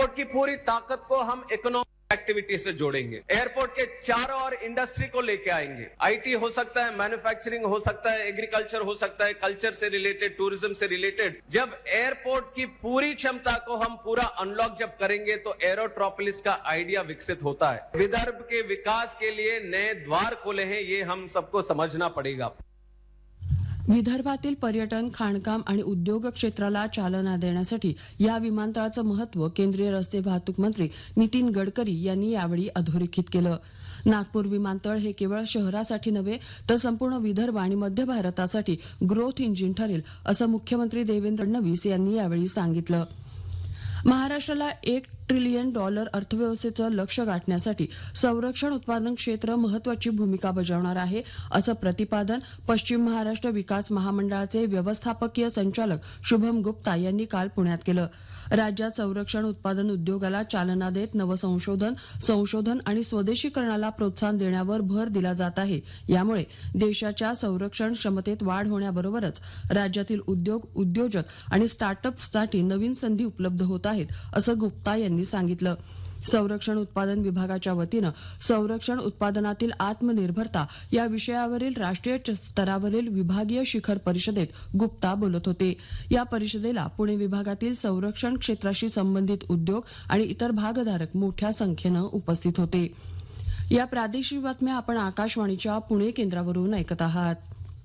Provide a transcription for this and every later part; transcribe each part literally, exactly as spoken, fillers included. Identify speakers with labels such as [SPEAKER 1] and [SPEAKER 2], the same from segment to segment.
[SPEAKER 1] Airport की पूरी ताकत को हम इकोनॉमिक एक्टिविटी से जोड़ेंगे। एयरपोर्ट के चारों ओर इंडस्ट्री को लेके आएंगे। आईटी हो सकता है, मैन्युफैक्चरिंग हो सकता है, एग्रीकल्चर हो सकता है, कल्चर से रिलेटेड, टूरिज्म से रिलेटेड। जब एयरपोर्ट की पूरी क्षमता को हम पूरा अनलॉक जब करेंगे तो एरोट्रोपोलिस का आइडिया विकसित होता है। विदर्भ के विकास के लिए नए द्वार खोले हैं, ये हम सबको समझना पड़ेगा।
[SPEAKER 2] विदर्भातील पर्यटन, खाणकाम आणि उद्योग क्षेत्राला चालना देण्यासाठी या विमानतळाचं महत्त्व केंद्रीय रस्ते वाहतूक मंत्री नितीन गडकरी यांनी यावेळी अधोरेखित केलं. नागपूर विमानतळ हे केवळ शहरासाठी नव्हे तर संपूर्ण विदर्भ आणि मध्य भारतासाठी ग्रोथ इंजिन ठरेल असं मुख्यमंत्री देवेंद्र फडणवीस यांनी यावेळी सांगितलं. महाराष्ट्राला एक ट्रिलियन डॉलर अर्थव्यवस्थेचं लक्ष्य गाठण्यासाठी संरक्षण उत्पादन क्षेत्र महत्वाची भूमिका बजावणार आहे असं प्रतिपादन पश्चिम महाराष्ट्र विकास महामंडळाचे व्यवस्थापकीय संचालक शुभम गुप्ता यांनी काल पुण्यात केलं. राज्यात संरक्षण उत्पादन उद्योगाला चालना देत नवसंशोधन, संशोधन आणि स्वदेशीकरणाला प्रोत्साहन देण्यावर भर दिला जात आहे. यामुळे देशाच्या संरक्षण क्षमतेत वाढ होण्याबरोबरच राज्यातील उद्योग, उद्योजक आणि स्टार्टअप्ससाठी नवीन संधी उपलब्ध होत आहेत असं गुप्ता यांनी सांगितलं. संरक्षण उत्पादन विभागाच्या वतीनं संरक्षण उत्पादनातील आत्मनिर्भरता या विषयावरील राष्ट्रीय स्तरावरील विभागीय शिखर परिषदेत गुप्ता बोलत होते. या परिषदेला पुणे विभागातील संरक्षण क्षेत्राशी संबंधित उद्योग आणि इतर भागधारक मोठ्या संख्येनं उपस्थित होते. या प्रादेशिक बातम्या आपण आकाशवाणीच्या पुणे केंद्रावरून ऐकत आहात.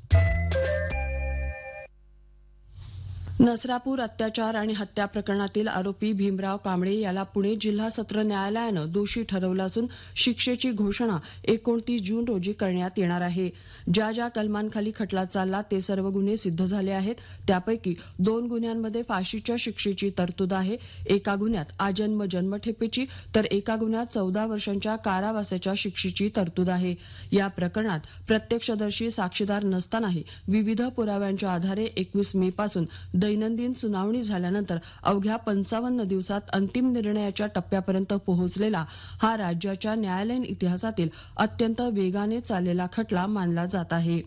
[SPEAKER 2] नसरापूर अत्याचार आणि हत्या प्रकरणातील आरोपी भीमराव कांबळे याला पुणे जिल्हा सत्र न्यायालयानं दोषी ठरवलं असून शिक्षेची घोषणा एकोणतीस जून रोजी करण्यात येणार आहे. ज्या ज्या कलमांखाली खटला चालला ते सर्व गुन्हे सिद्ध झाले आहेत. त्यापैकी दोन गुन्ह्यांमध्ये फाशीच्या शिक्षेची तरतूद आहे. एका गुन्ह्यात आजन्म जन्मठेपेची तर एका गुन्ह्यात चौदा वर्षांच्या कारावासाच्या शिक्षेची तरतूद आहे. या प्रकरणात प्रत्यक्षदर्शी साक्षीदार नसतानाही विविध पुराव्यांच्या आधारे एकवीस मे पासून दैनंदिन सुनावणी झाल्यानंतर अवघ्या पंचावन्न दिवसात अंतिम निर्णयाच्या टप्प्यापर्यंत पोहोचलेला हा राज्याच्या न्यायालयीन इतिहासातील अत्यंत वेगाने चाललेला खटला मानला जात आहे.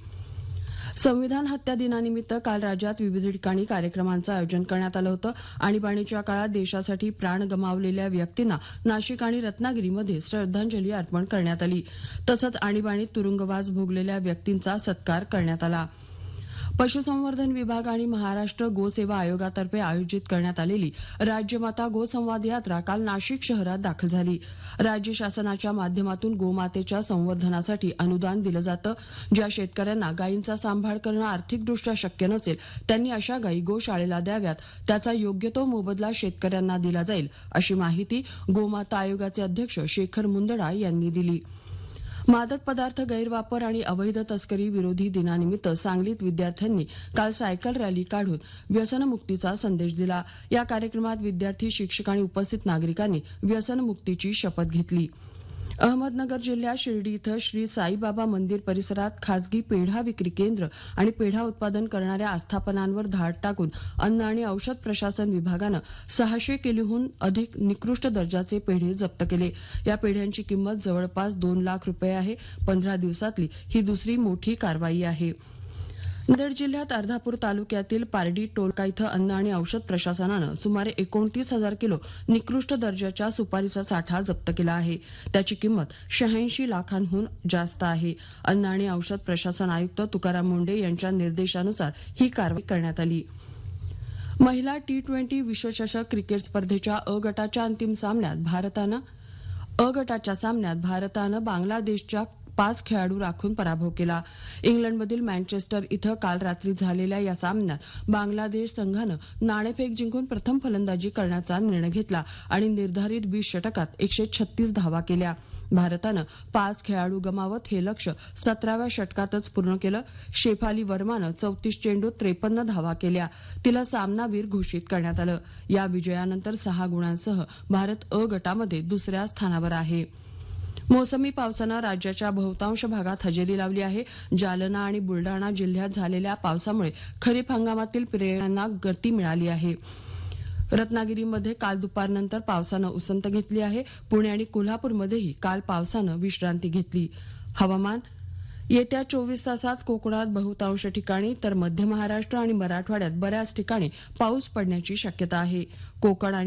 [SPEAKER 2] संविधान हत्या दिनानिमित्त काल राज्यात विविध ठिकाणी कार्यक्रमांचं आयोजन करण्यात आलं होतं. आणीबाणीच्या काळात देशासाठी प्राण गमावलेल्या व्यक्तींना नाशिक आणि रत्नागिरीमध्ये श्रद्धांजली अर्पण करण्यात आली. तसंच आणीबाणीत तुरुंगवास भोगलेल्या व्यक्तींचा सत्कार करण्यात आला. पशुसंवर्धन विभाग आणि महाराष्ट्र गोसेवा आयोगातर्फे आयोजित करण्यात आलेली राज्यमाता गोसंवाद यात्रा काल नाशिक शहरात दाखल झाली. राज्य शासनाच्या माध्यमातून गोमातेच्या संवर्धनासाठी अनुदान दिलं जातं. ज्या शेतकऱ्यांना गायींचा सांभाळ करणं आर्थिकदृष्ट्या शक्य नसेल त्यांनी अशा गायी गोशाळेला द्याव्यात. त्याचा योग्य तो मोबदला शेतकऱ्यांना दिला जाईल अशी माहिती गोमाता आयोगाचे अध्यक्ष शेखर मुंदडा यांनी दिली. मादक पदार्थ गैरवापर आणि अवैध तस्करी विरोधी दिनानिमित्त सांगलीत विद्यार्थ्यांनी काल सायकल रॅली काढून व्यसनमुक्तीचा संदेश दिला. या कार्यक्रमात विद्यार्थी, शिक्षक आणि उपस्थित नागरिकांनी व्यसनमुक्तीची शपथ घेतली. अहमदनगर जिल्ह्यात शिर्डी इथं श्री साईबाबा मंदिर परिसरात खासगी पेढा विक्री केंद्र आणि पेढा उत्पादन करणाऱ्या आस्थापनांवर धाड टाकून अन्न आणि औषध प्रशासन विभागानं सहाशे किलोहून अधिक निकृष्ट दर्जाचे पेढे जप्त केले. या पेढ्यांची किंमत जवळपास दोन लाख रुपये आहे. पंधरा दिवसातली ही दुसरी मोठी कारवाई आहे. नांदेड जिल्ह्यात अर्धापूर तालुक्यातील पारडी टोलका इथं अन्न आणि औषध प्रशासनानं सुमारे एकोणतीस हजार किलो निकृष्ट दर्जाच्या सुपारीचा साठा जप्त केला आहे. त्याची किंमत शहाऐंशी लाखांहून जास्त आहे. अन्न आणि औषध प्रशासन आयुक्त तुकाराम मुंढे यांच्या निर्देशानुसार ही कारवाई करण्यात आली. महिला टी ट्वेंटी विश्वचषक क्रिकेट स्पर्धेच्या अ गटाच्या अंतिम सामन्यात भारतानं अ गटाच्या सामन्यात भारतानं बांगलादेशच्या पाच खेळाडू राखून पराभव केला. इंग्लंडमधील मँचेस्टर इथं काल रात्री झालेल्या या सामन्यात बांगलादेश संघानं नाणेफेक जिंकून प्रथम फलंदाजी करण्याचा निर्णय घेतला आणि निर्धारित वीस षटकात एकशे छत्तीस धावा केल्या. भारतानं पाच खेळाडू गमावत हे लक्ष्य सतराव्या षटकातच पूर्ण केलं. शेफाली वर्मानं चौतीस चेंडूत त्रेपन्न धावा केल्या. तिला सामनावीर घोषित करण्यात आलं. या विजयानंतर सहा गुणांसह भारत अ गटामध्ये दुसऱ्या स्थानावर आहे. मोसमी पावसानं राज्याच्या बहुतांश भागात हजेरी लावली आहे. जालना आणि बुलडाणा जिल्ह्यात झालेल्या पावसामुळे खरीप हंगामातील पेरण्यांना गती मिळाली आहे. रत्नागिरीमध्ये काल दुपारनंतर पावसानं उसंत घेतली आहे. पुणे आणि कोल्हापूरमध्येही काल पावसानं विश्रांती घेतली. हवामान येत्या चोवीस तासात कोकणात बहुतांश ठिकाणी तर मध्य महाराष्ट्र आणि मराठवाड्यात बऱ्याच ठिकाणी पाऊस पडण्याची शक्यता आहे. कोकण आणि